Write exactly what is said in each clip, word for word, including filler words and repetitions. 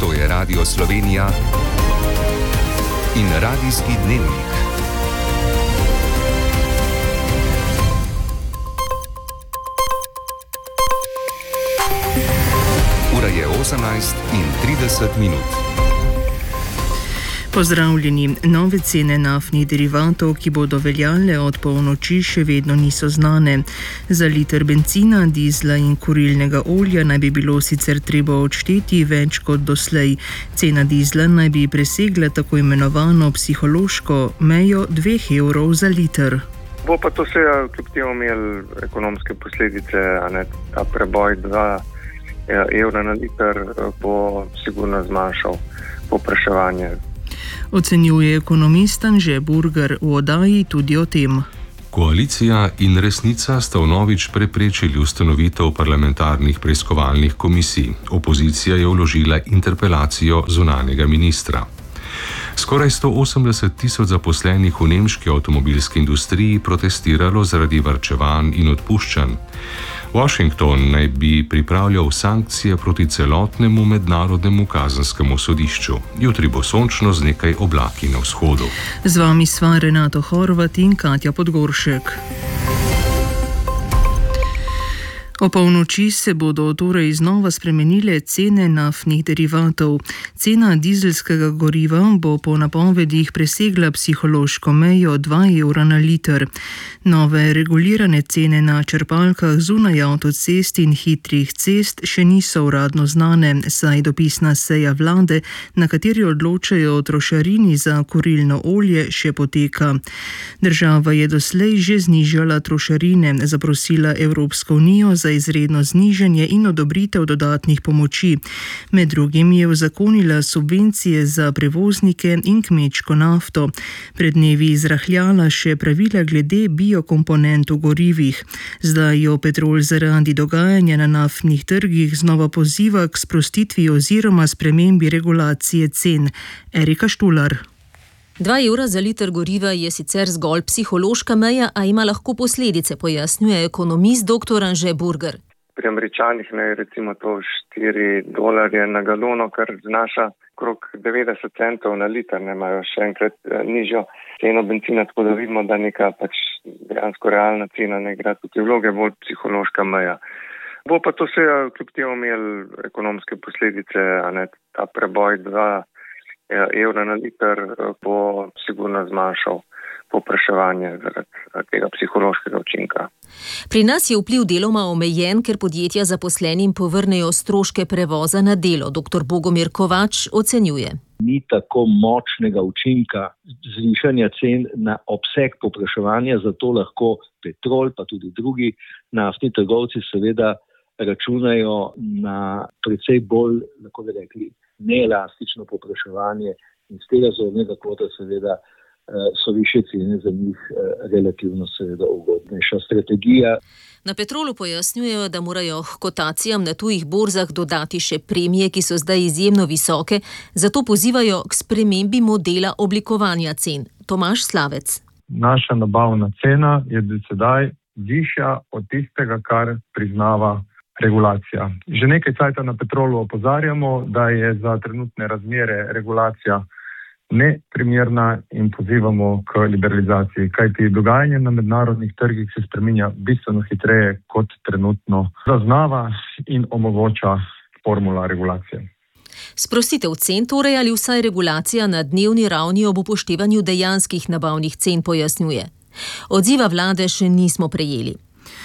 To je Radio Slovenija in Radijski dnevnik. Ura je osemnajst in trideset minut. Pozdravljeni. Nove cene naftnih derivatov, ki bodo veljale od polnoči, še vedno niso znane. Za liter bencina, dizla in kurilnega olja naj bi bilo sicer treba odšteti več kot doslej. Cena dizla naj bi presegla tako imenovano psihološko mejo dveh evrov za liter. Bo pa to seveda kljub temu imel ekonomske posledice, a ne, ta preboj dva evra na liter bo sigurno zmanjšal povpraševanje. Ocenjuje ekonomist Anže Burger v oddaji tudi o tem. Koalicija in resnica sta vnovič preprečili ustanovitev parlamentarnih preiskovalnih komisij. Opozicija je vložila interpelacijo zunanjega ministra. Skoraj sto osemdeset tisoč zaposlenih v nemški avtomobilski industriji protestiralo zaradi varčevanj in odpuščanj. Washington naj bi pripravljal sankcije proti celotnemu mednarodnemu kazenskemu sodišču. Jutri bo sončno z nekaj oblaki na vzhodu. Z vami sva Renato Horvat in Katja Podgoršek. O polnoči se bodo torej znova spremenile cene naftnih derivatov. Cena dizelskega goriva bo po napovedih presegla psihološko mejo dva evra na liter. Nove regulirane cene na črpalkah zunaj avtocest in hitrih cest še niso uradno znane, saj dopisna seja vlade, na kateri odločajo o trošarini za kurilno olje, še poteka. Država je doslej že znižala trošarine, zaprosila Evropsko unijo za izredno znižanje in odobritev dodatnih pomoči. Med drugim je uzakonila subvencije za prevoznike in kmečko nafto. Pred dnevi izrahljala še pravila glede biokomponent v gorivih. Zdaj jo Petrol zaradi dogajanja na naftnih trgih znova poziva k sprostitvi oziroma spremembi regulacije cen. Erika Štular. Dva evra za liter goriva je sicer zgolj psihološka meja, a ima lahko posledice, pojasnjuje ekonomist dr. Anže Burger. Pri Američanih je recimo to štiri dolarje na galono, kar znaša okrog devetdeset centov na liter, ne imajo še enkrat nižjo ceno bencina, tako da vidimo, da neka pač dejansko realna cena ne igra tukaj vloge, bolj psihološka meja. Bo pa to seveda kljub temu imel ekonomske posledice, a ne, ta preboj dva evra na liter bo sigurno zmanjšal povpraševanje zaradi tega psihološkega učinka. Pri nas je vpliv deloma omejen, ker podjetja zaposlenim povrnejo stroške prevoza na delo. Doktor Bogomir Kovač ocenjuje. Ni tako močnega učinka zvišanja cen na obseg povpraševanja, zato lahko Petrol, pa tudi drugi naftni trgovci seveda računajo na precej bolj, lahko bi rekli, neelastično povpraševanje in z tega zornega kota seveda so više cene za njih relativno seveda ugodnejša strategija. Na Petrolu pojasnjujejo, da morajo k kotacijam na tujih borzah dodati še premije, ki so zdaj izjemno visoke, zato pozivajo k spremembi modela oblikovanja cen. Tomaž Slavec. Naša nabavna cena je do sedaj višja od tistega, kar priznava regulacija. Že nekaj časa na Petrolu opozarjamo, da je za trenutne razmere regulacija neprimerna in pozivamo k liberalizaciji, kajti dogajanje na mednarodnih trgih se spreminja bistveno hitreje, kot trenutno zaznava in omogoča formula regulacije. Sprostitev cen torej ali vsaj regulacija na dnevni ravni ob upoštevanju dejanskih nabavnih cen, pojasnjuje. Odziva vlade še nismo prejeli.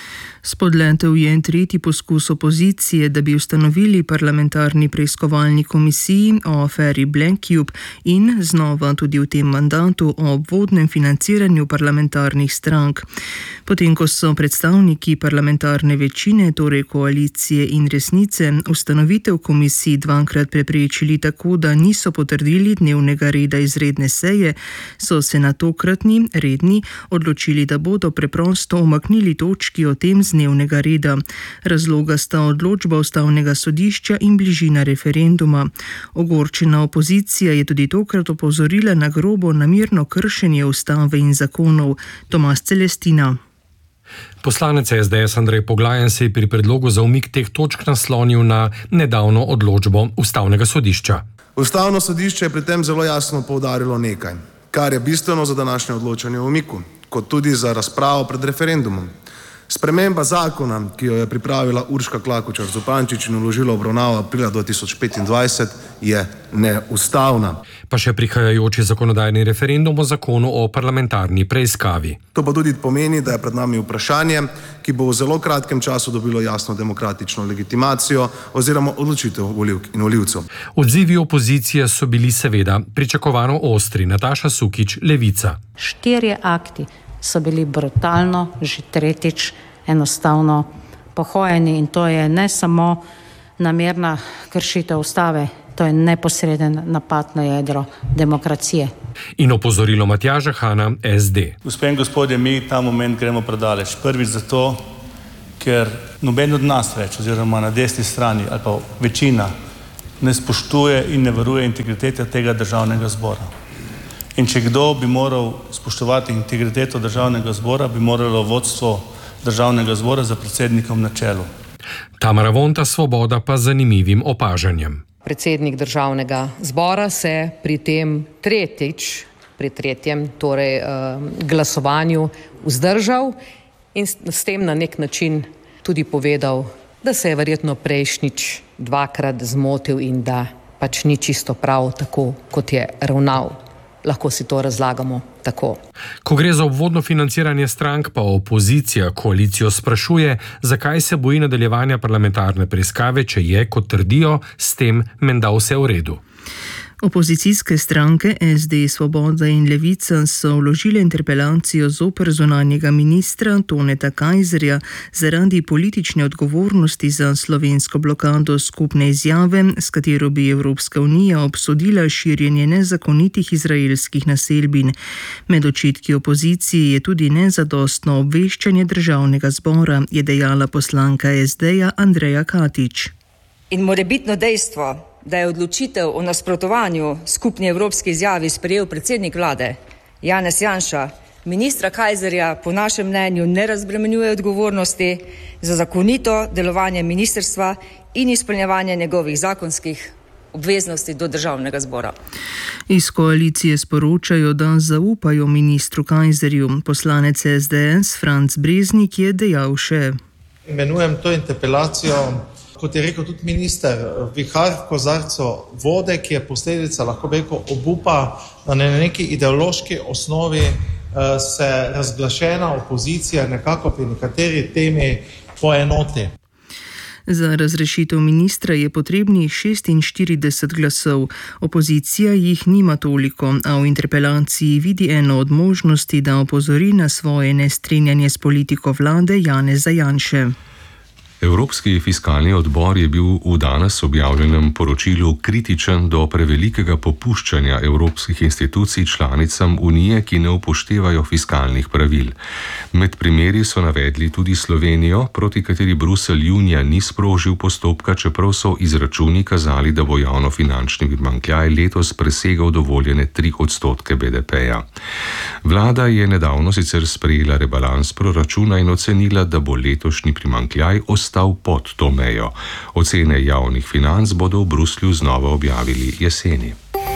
Spodletel je tretji poskus opozicije, da bi ustanovili parlamentarni preiskovalni komisiji o aferi Black Cube in znova tudi v tem mandatu o obvodnem financiranju parlamentarnih strank. Potem, ko so predstavniki parlamentarne večine, torej koalicije in resnice, ustanovitev komisij dvakrat preprečili tako, da niso potrdili dnevnega reda izredne seje, so se na tokratni redni odločili, da bodo preprosto umaknili točki o tem z dnevnega reda. Razloga sta odločba ustavnega sodišča in bližina referenduma. Ogorčena opozicija je tudi tokrat opozorila na grobo namerno kršenje ustave in zakonov. Tomas Celestina. Poslanec S D S Andrej Poglajen se je pri predlogu za umik teh točk naslonil na nedavno odločbo Ustavnega sodišča. Ustavno sodišče je pri tem zelo jasno poudarilo nekaj, kar je bistveno za današnje odločanje o umiku, kot tudi za razpravo pred referendumom. Sprememba zakona, ki jo je pripravila Urška Klakočar Zupančič in vložila obravnavo aprila dva tisoč petindvajset, je neustavna. Pa še prihajajoči zakonodajni referendum o zakonu o parlamentarni preiskavi. To pa tudi pomeni, da je pred nami vprašanje, ki bo v zelo kratkem času dobilo jasno demokratično legitimacijo oziroma odločitev volivk in volivcev. Odzivi opozicije so bili seveda pričakovano ostri. Nataša Sukič, Levica. Štirje akti so bili brutalno, že tretjič, enostavno pohojeni in to je ne samo namerna kršitev ustave, to je neposreden napad na jedro demokracije. In opozorilo Matjaža Hana, S D. Gospe in gospodje, mi ta moment gremo predaleč. Prvič zato, ker noben od nas več, oziroma na desni strani ali pa večina, ne spoštuje in ne varuje integritete tega državnega zbora. In če kdo bi moral spoštovati integriteto državnega zbora, bi moralo vodstvo državnega zbora za predsednikom na čelu. Tamara Vonta, Svoboda, pa zanimivim opažanjem. Predsednik državnega zbora se pri tem tretjič, pri tretjem torej glasovanju vzdržal in s tem na nek način tudi povedal, da se je verjetno prejšnjič dvakrat zmotil in da pač ni čisto prav tako, kot je ravnal. Lahko si to razlagamo tako. Ko gre za obvodno financiranje strank, pa opozicija koalicijo sprašuje, zakaj se boji nadaljevanja parlamentarne preiskave, če je, kot trdijo, s tem menda vse v redu. Opozicijske stranke S D, Svoboda in Levica so vložile interpelacijo zoper zunanjega ministra Toneta Kajzerja zaradi politične odgovornosti za slovensko blokado skupne izjave, s katero bi Evropska unija obsodila širjenje nezakonitih izraelskih naselbin. Med očitki opozicije je tudi nezadostno obveščanje državnega zbora, je dejala poslanka S D-ja Andreja Katič. In morebitno dejstvo, da je odločitev o nasprotovanju skupni evropski izjavi sprejel predsednik vlade Janez Janša, ministra Kajzerja po našem mnenju ne razbremenjuje odgovornosti za zakonito delovanje ministrstva in izpolnjevanje njegovih zakonskih obveznosti do državnega zbora. Iz koalicije sporočajo, da zaupajo ministru Kajzerju. Poslanec S D S Franc Breznik je dejal še: Imenujem to interpelacijo, kot je rekel tudi minister, vihar v kozarcu vode, ki je posledica, lahko bi rekel, obupa, da na neki ideološki osnovi se razglašena opozicija nekako pri nekateri temi poenoti. Za razrešitev ministra je potrebnih šestinštirideset glasov. Opozicija jih nima toliko, a v interpelaciji vidi eno od možnosti, da opozori na svoje nestrinjanje s politiko vlade Janeza Janše. Evropski fiskalni odbor je bil v danes objavljenem poročilu kritičen do prevelikega popuščanja evropskih institucij članicam Unije, ki ne upoštevajo fiskalnih pravil. Med primeri so navedli tudi Slovenijo, proti kateri Bruselj junija ni sprožil postopka, čeprav so izračuni kazali, da bo javnofinančni primanjkljaj letos presegal dovoljene tri odstotke B D P-ja. Vlada je nedavno sicer sprejela rebalans proračuna in ocenila, da bo letošnji primanjkljaj ostal pod to mejo. Ocene javnih financ bodo v Bruslju znova objavili jeseni.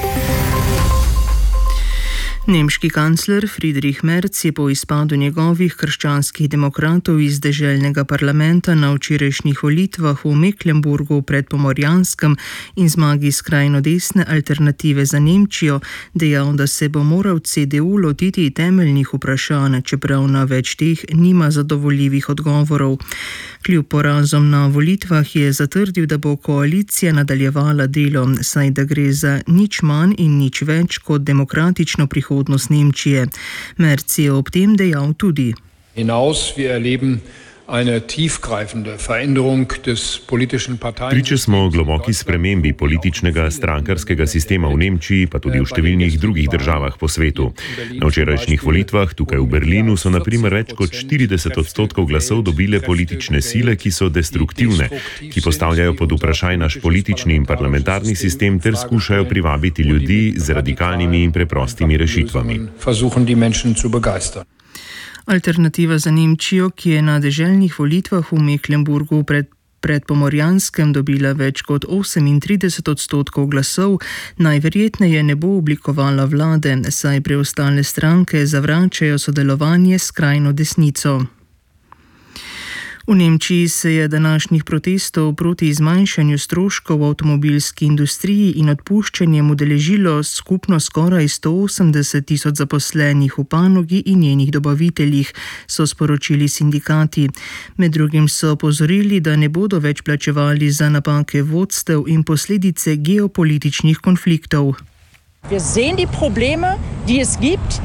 Nemški kancler Friedrich Merz je po izpadu njegovih krščanskih demokratov iz deželnega parlamenta na včerajšnjih volitvah v Mecklenburgu pred Pomorjanskem in zmagi skrajno desne Alternative za Nemčijo dejal, da se bo moral C D U lotiti temeljnih vprašanj, čeprav na več teh nima zadovoljivih odgovorov. Kljub porazom na volitvah je zatrdil, da bo koalicija nadaljevala delo, saj da gre za nič manj in nič več kot demokratično prihodnost Nemčije. Merz je ob tem dejal tudi: Hinaus, wir erleben eine tiefgreifende Veränderung des politischen Parteien. Priče smo globoki spremembi političnega strankarskega sistema v Nemčiji, pa tudi v številnih drugih državah po svetu. Na včerajšnjih volitvah tukaj v Berlinu so na primer več kot štirideset odstotkov glasov dobile politične sile, ki so destruktivne, ki postavljajo pod vprašaj naš politični in parlamentarni sistem ter skušajo privabiti ljudi z radikalnimi in preprostimi rešitvami. Versuchen die Menschen zu begeistern. Alternativa za Nemčijo, ki je na deželnih volitvah v Mecklenburgu pred pred Pomorjanskem dobila več kot osemintrideset odstotkov glasov, najverjetneje ne bo oblikovala vlade, saj preostale stranke zavračajo sodelovanje s skrajno desnico. V Nemčiji se je današnjih protestov proti zmanjšanju stroškov v avtomobilski industriji in odpuščanjem udeležilo skupno skoraj sto osemdeset tisoč zaposlenih v panogi in njenih dobaviteljih, so sporočili sindikati. Med drugim so opozorili, da ne bodo več plačevali za napake vodstev in posledice geopolitičnih konfliktov. Wir sehen die Probleme, die es gibt.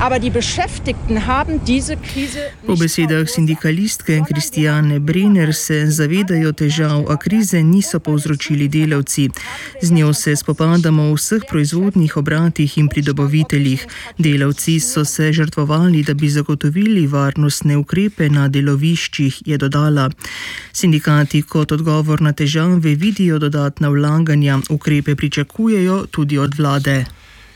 Po besedah sindikalistke Kristijane Brenner se zavedajo težav, a krize niso povzročili delavci. Z njo se spopadamo v vseh proizvodnih obratih in pri dobaviteljih. Delavci so se žrtvovali, da bi zagotovili varnostne ukrepe na deloviščih, je dodala. Sindikati kot odgovor na težave vidijo dodatna vlaganja, ukrepe pričakujejo tudi od vlade.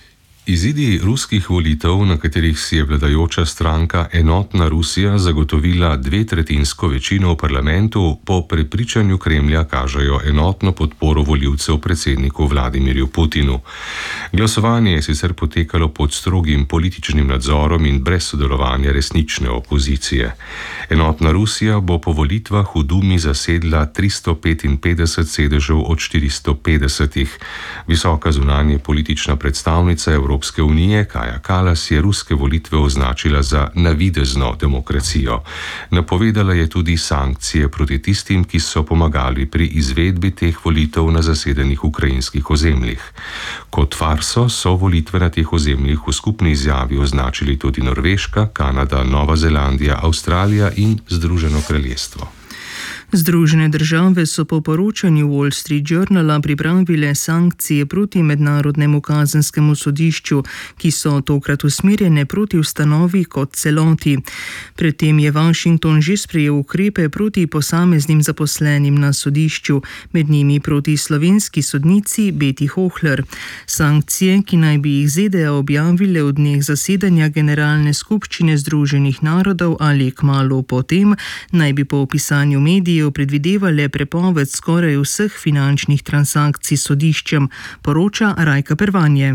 Izidi ruskih volitev, na katerih si je vladajoča stranka Enotna Rusija zagotovila dvetretinsko večino v parlamentu, po prepričanju Kremlja kažejo enotno podporo volivcev predsedniku Vladimirju Putinu. Glasovanje je sicer potekalo pod strogim političnim nadzorom in brez sodelovanja resnične opozicije. Enotna Rusija bo po volitvah v Dumi zasedla tristo petinpetdeset sedežev od štiristo petdesetih. Visoka zunanje politična predstavnica Evropske Evropske unije Kaja Kallas je ruske volitve označila za navidezno demokracijo. Napovedala je tudi sankcije proti tistim, ki so pomagali pri izvedbi teh volitev na zasedenih ukrajinskih ozemljih. Kot farso so volitve na teh ozemljih v skupni izjavi označili tudi Norveška, Kanada, Nova Zelandija, Avstralija in Združeno kraljestvo. Združene države so po poročanju Wall Street Journala pripravile sankcije proti Mednarodnemu kazenskemu sodišču, ki so tokrat usmerjene proti ustanovi kot celoti. Predtem je Washington že sprejel ukrepe proti posameznim zaposlenim na sodišču, med njimi proti slovenski sodnici Beti Hohler. Sankcije, ki naj bi jih Z D A objavile v dneh zasedanja Generalne skupščine Združenih narodov ali kmalu potem, naj bi po opisanju medijev predvidevale prepoved skoraj vseh finančnih transakcij s sodiščem, poroča Rajka Pervanje.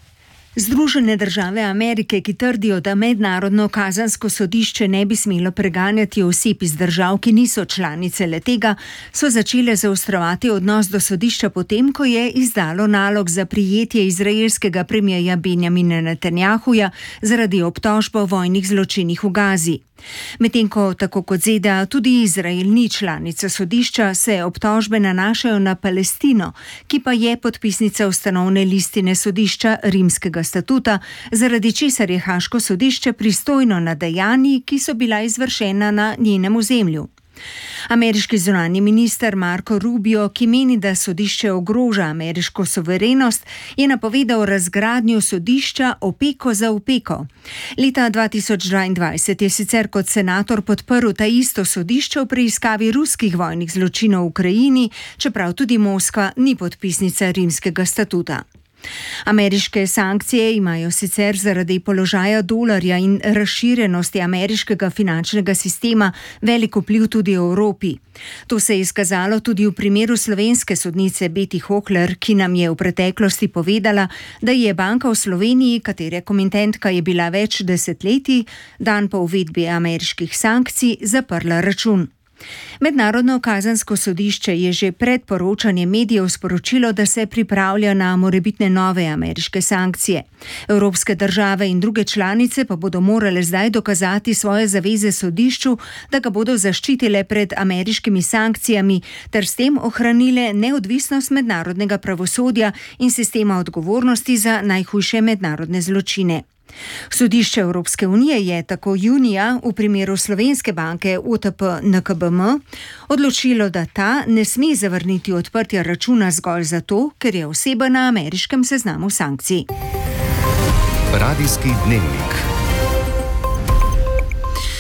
Združene države Amerike, ki trdijo, da Mednarodno kazensko sodišče ne bi smelo preganjati oseb iz držav, ki niso članice le-tega, so začele zaostrovati odnos do sodišča potem, ko je izdalo nalog za prijetje izraelskega premierja Benjamina Netanjahuja zaradi obtožb o vojnih zločinih v Gazi. Medtem ko, tako kot Z D A, tudi Izrael ni članica sodišča, se obtožbe nanašajo na Palestino, ki pa je podpisnica ustanovne listine sodišča Rimskega statuta, zaradi česar je Haaško sodišče pristojno nad dejanji, ki so bila izvršena na njenem ozemlju. Ameriški zunanji minister Marco Rubio, ki meni, da sodišče ogroža ameriško suverenost, je napovedal razgradnjo sodišča opeko za opeko. Leta dva tisoč dvaindvajset je sicer kot senator podprl ta isto sodišče v preiskavi ruskih vojnih zločinov v Ukrajini, čeprav tudi Moskva ni podpisnica Rimskega statuta. Ameriške sankcije imajo sicer zaradi položaja dolarja in razširjenosti ameriškega finančnega sistema velik vpliv tudi v Evropi. To se je izkazalo tudi v primeru slovenske sodnice Beti Hohler, ki nam je v preteklosti povedala, da je banka v Sloveniji, katere komitentka je bila več desetletij, dan po uvedbi ameriških sankcij zaprla račun. Mednarodno kazensko sodišče je že pred poročanjem medijev sporočilo, da se pripravlja na morebitne nove ameriške sankcije. Evropske države in druge članice pa bodo morale zdaj dokazati svoje zaveze sodišču, da ga bodo zaščitile pred ameriškimi sankcijami ter s tem ohranile neodvisnost mednarodnega pravosodja in sistema odgovornosti za najhujše mednarodne zločine. Sodišče Evropske unije je tako junija v primeru slovenske banke U T P N K B M odločilo, da ta ne sme zavrniti odprtja računa zgolj zato, ker je oseba na ameriškem seznamu sankcij. Radijski dnevnik.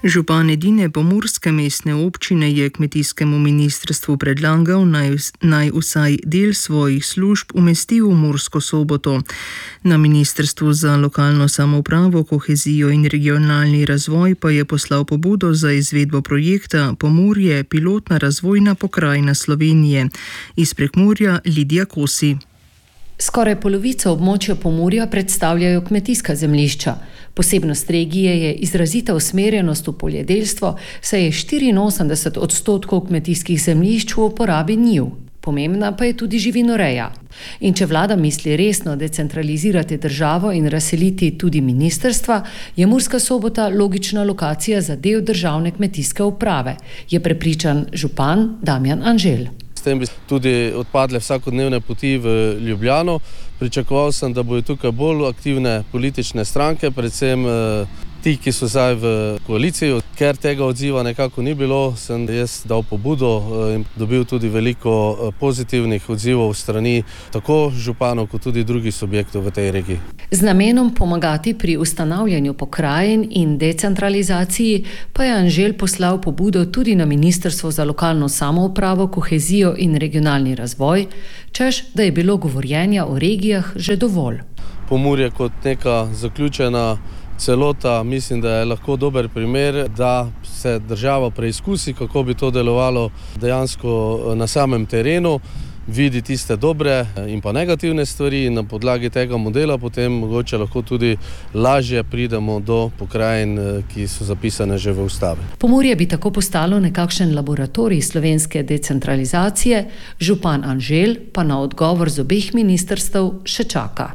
Župan edine pomurske mestne občine je kmetijskemu ministrstvu predlagal, naj, naj vsaj del svojih služb umesti v Mursko Soboto. Na Ministrstvu za lokalno samoupravo, kohezijo in regionalni razvoj pa je poslal pobudo za izvedbo projekta Pomurje, pilotna razvojna pokrajina Slovenije. Iz Prekmurja Lidija Kosi. Skoraj polovico območja Pomurja predstavljajo kmetijska zemljišča. Posebnost regije je izrazita usmerjenost v poljedelstvo, saj je štiriinosemdeset odstotkov kmetijskih zemljišč v uporabi njiv. Pomembna pa je tudi živinoreja. In če vlada misli resno decentralizirati državo in razseliti tudi ministrstva, je Murska Sobota logična lokacija za del državne kmetijske uprave, je prepričan župan Damjan Anžel. S tem bi tudi odpadle vsakodnevne poti v Ljubljano. Pričakoval sem, da bodo tukaj bolj aktivne politične stranke, predvsem ti, ki so zdaj v koaliciji. Ker tega odziva nekako ni bilo, sem jaz dal pobudo in dobil tudi veliko pozitivnih odzivov strani tako županov, kot tudi drugih subjektov v tej regiji. Z namenom pomagati pri ustanavljanju pokrajin in decentralizaciji pa je Anžel poslal pobudo tudi na Ministrstvo za lokalno samoupravo, kohezijo in regionalni razvoj, češ, da je bilo govorjenja o regijah že dovolj. Pomurje kot neka zaključena celota, mislim, da je lahko dober primer, da se država preizkusi, kako bi to delovalo dejansko na samem terenu, vidi tiste dobre in pa negativne stvari in na podlagi tega modela potem mogoče lahko tudi lažje pridemo do pokrajin, ki so zapisane že v ustavi. Pomurje bi tako postalo nekakšen laboratorij slovenske decentralizacije, župan Anžel pa na odgovor z obeh ministrstev še čaka.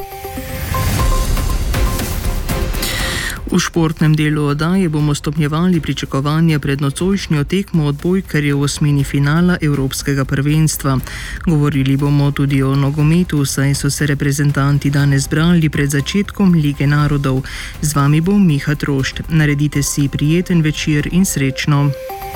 V športnem delu oddaje bomo stopnjevali pričakovanja pred nocojšnjo tekmo odbojkarjev v osmini finala Evropskega prvenstva. Govorili bomo tudi o nogometu, saj so se reprezentanti danes zbrali pred začetkom Lige narodov. Z vami bo Miha Trošt. Naredite si prijeten večer in srečno.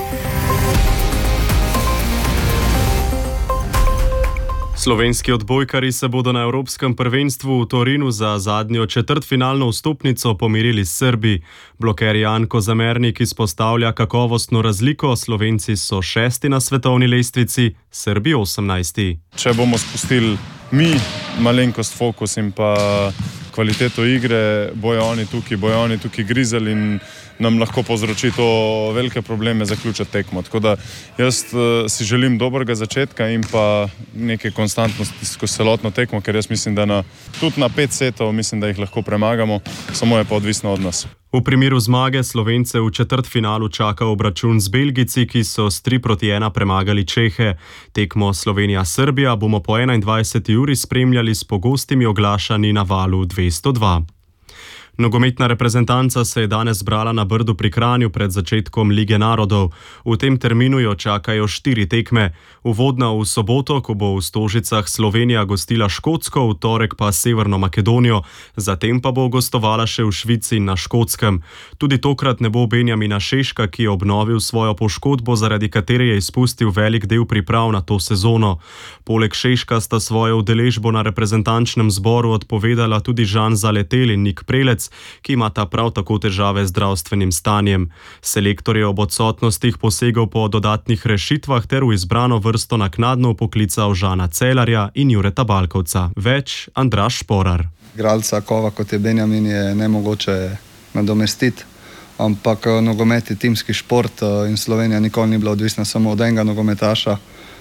Slovenski odbojkarji se bodo na Evropskem prvenstvu v Torinu za zadnjo četrtfinalno vstopnico pomirili s Srbi. Bloker Jan Kozamernik izpostavlja kakovostno razliko, Slovenci so šesti na svetovni lestvici, Srbi osemnajsti. Če bomo spustili mi malenkost fokus in pa kvaliteto igre, bojo oni tukaj, bojo oni tukaj grizali in nam lahko povzroči to velike probleme zaključiti tekmo. Tako da jaz uh, si želim dobrega začetka in pa neke konstantnosti skozi celotno tekmo, ker jaz mislim, da na, tudi na pet setov mislim, da jih lahko premagamo, samo je pa odvisno od nas. V primeru zmage Slovence v četrtfinalu čaka obračun z Belgijci, ki so s tri proti ena premagali Čehe. Tekmo Slovenija-Srbija bomo po enaindvajseti uri spremljali s pogostimi oglašanji na valu dvesto dva. Nogometna reprezentanca se je danes zbrala na Brdu pri Kranju pred začetkom Lige narodov. V tem terminu jo čakajo štiri tekme. Uvodna v soboto, ko bo v Stožicah Slovenija gostila Škotsko, v torek pa Severno Makedonijo, zatem pa bo gostovala še v Švici na Škotskem. Tudi tokrat ne bo Benjamina Šeška, ki je obnovil svojo poškodbo, zaradi katere je izpustil velik del priprav na to sezono. Poleg Šeška sta svojo udeležbo na reprezentančnem zboru odpovedala tudi Žan Zaletel in Nik Prelec, ki imata prav tako težave z zdravstvenim stanjem. Selektor je ob odsotnostih posegel po dodatnih rešitvah ter v izbrano vrsto naknadno poklical Žana Celarja in Jureta Balkovca. Več Andraž Šporar. Igralca kova, kot je Benjamin, je nemogoče nadomestiti, ampak nogomet je timski šport in Slovenija nikoli ni bila odvisna samo od enega nogometaša.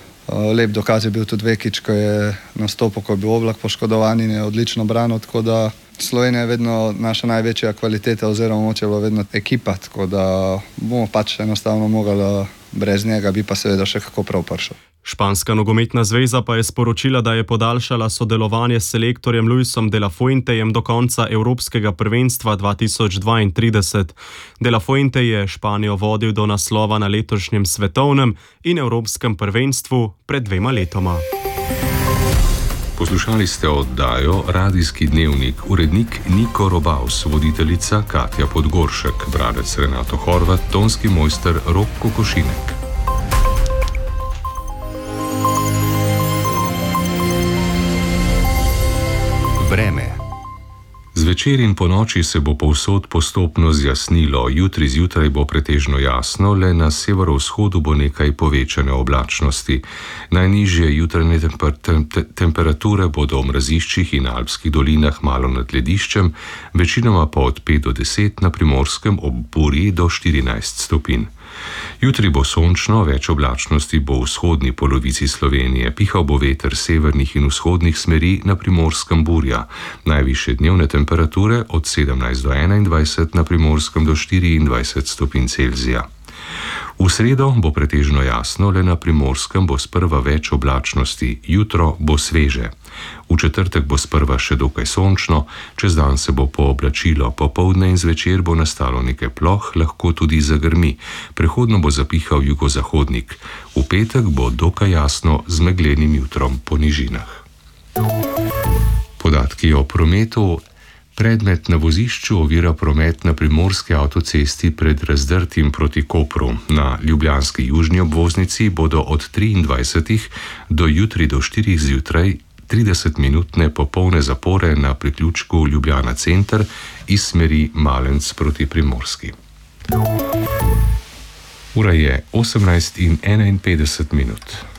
Lep dokaz je bil tudi Vekič, ko je nastopil, ko je bil Oblak poškodovan in je odlično branil, tako da Slovenija je vedno naša največja kvaliteta oziroma moč je bila vedno ekipa, tako da bomo pač enostavno mogli brez njega, bi pa seveda še kako prav prišel. Španska nogometna zveza pa je sporočila, da je podaljšala sodelovanje s selektorjem Luisom de la Fuentejem do konca Evropskega prvenstva dva tisoč dvaintrideset. De la Fuente je Španijo vodil do naslova na letošnjem svetovnem in Evropskem prvenstvu pred dvema letoma. Poslušali ste oddajo Radijski dnevnik, urednik Niko Robaus, voditeljica Katja Podgoršek, bralec Renato Horvat, tonski mojster Rok Kokošinek. Vreme. Zvečer in po noči se bo povsod postopno zjasnilo, jutri zjutraj bo pretežno jasno, le na severovzhodu bo nekaj povečane oblačnosti. Najnižje jutranje temper te temperature bodo v mraziščih in alpskih dolinah malo nad lediščem, večinoma pa od pet do deset, na Primorskem ob Burji do štirinajst stopinj. Jutri bo sončno, več oblačnosti bo v vzhodni polovici Slovenije, pihal bo veter severnih in vzhodnih smeri, na Primorskem burja. Najvišje dnevne temperature od sedemnajst do enaindvajset, na Primorskem do štiriindvajset stopinj Celzija. V sredo bo pretežno jasno, le na Primorskem bo sprva več oblačnosti, jutro bo sveže. V četrtek bo sprva še dokaj sončno, čez dan se bo pooblačilo, popoldne in zvečer bo nastalo nekaj ploh, lahko tudi zagrmi. Prehodno bo zapihal jugozahodnik. V petek bo dokaj jasno z meglenim jutrom po nižinah. Podatki o prometu. Predmet na vozišču ovira promet na primorski avtocesti pred Razdrtim proti Kopru. Na ljubljanski južni obvoznici bodo od triindvajsetih do jutri do štirih zjutraj tridesetminutne popolne zapore na priključku Ljubljana center iz smeri Malenc proti Primorski. Ura je osemnajst in enainpetdeset minut.